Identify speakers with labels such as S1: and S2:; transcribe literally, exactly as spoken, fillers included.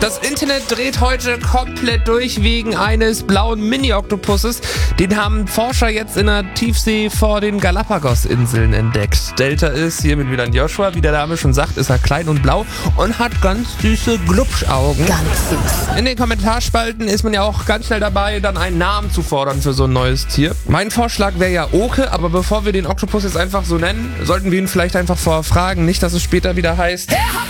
S1: Das Internet dreht heute komplett durch wegen eines blauen Mini-Oktopusses. Den haben Forscher jetzt in der Tiefsee vor den Galapagos-Inseln entdeckt. Delta ist hier mit Wieland Joshua, wie der Name schon sagt, ist er klein und blau und hat ganz süße Glubschaugen.
S2: Ganz süß.
S1: In den Kommentarspalten ist man ja auch ganz schnell dabei, dann einen Namen zu fordern für so ein neues Tier. Mein Vorschlag wäre ja Oke, aber bevor wir den Oktopus jetzt einfach so nennen, sollten wir ihn vielleicht einfach vorher fragen, nicht, dass es später wieder heißt:
S2: Er hat